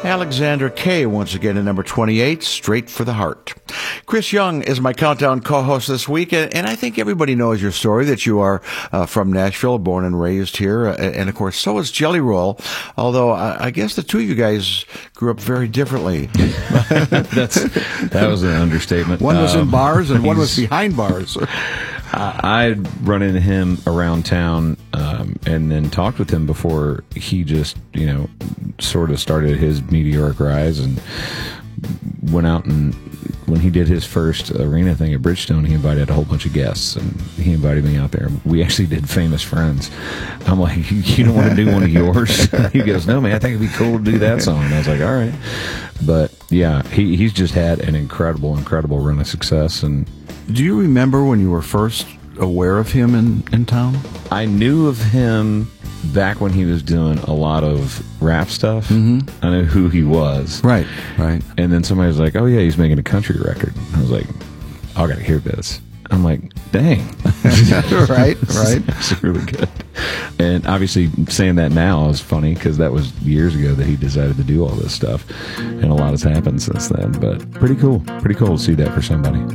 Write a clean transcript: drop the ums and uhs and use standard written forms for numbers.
Alexander Kay once again at number 28, Straight for the Heart. Chris Young is my Countdown co-host this week, and I think everybody knows your story, that you are from Nashville, born and raised here, and of course so is Jelly Roll, although I guess the two of you guys grew up very differently. That was an understatement. One was in bars and one was behind bars. I'd run into him around town and then talked with him before he just, sort of started his meteoric rise, and went out, and when he did his first arena thing at Bridgestone, he invited a whole bunch of guests, and he invited me out there. We actually did Famous Friends. I'm like, you don't want to do one of yours? He goes, no, man, I think it'd be cool to do that song. And I was like, all right. But yeah, he's just had an incredible run of success. And do you remember when you were first aware of him in town? I knew of him back when he was doing a lot of rap stuff. I knew who he was. Right. And then somebody was like, oh yeah, he's making a country record. I was like, I gotta hear this. I'm like, dang. Right. It's really good. And obviously saying that now is funny, because that was years ago that he decided to do all this stuff, and a lot has happened since then. But pretty cool to see that for somebody.